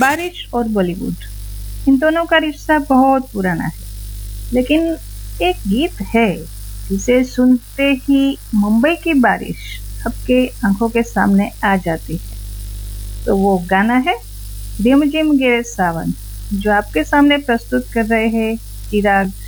बारिश और बॉलीवुड, इन दोनों का रिश्ता बहुत पुराना है। लेकिन एक गीत है जिसे सुनते ही मुंबई की बारिश आपके आंखों के सामने आ जाती है। तो वो गाना है रिमझिम गिरे सावन, जो आपके सामने प्रस्तुत कर रहे हैं चिराग